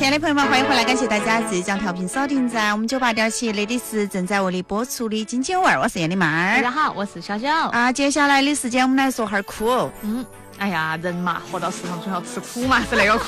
亲爱的朋友们，欢迎回来，感谢大家这将调频锁定在我们98.7那里是正在为你播出的金九味，我是燕丽妹儿。 大家好，我是小小啊。接下来的时间我们来说哈苦。 哎呀，人嘛，活到世上总要吃苦嘛，是那个苦。